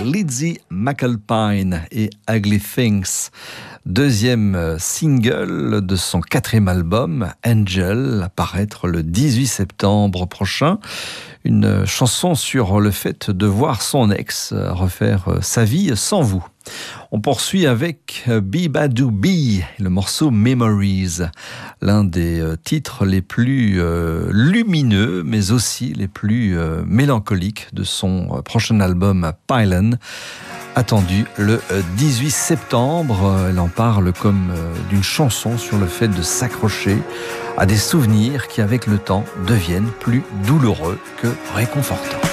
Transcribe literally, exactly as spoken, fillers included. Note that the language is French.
Lizzie McAlpine et Ugly Things. Deuxième single de son quatrième album, Angel, à paraître le dix-huit septembre prochain. Une chanson sur le fait de voir son ex refaire sa vie sans vous. On poursuit avec Bebadoo Bee, le morceau Memories, l'un des titres les plus euh, lumineux, mais aussi les plus euh, mélancoliques de son prochain album Pylon, attendu le dix-huit septembre. Elle en parle comme d'une chanson sur le fait de s'accrocher à des souvenirs qui, avec le temps, deviennent plus douloureux que réconfortants.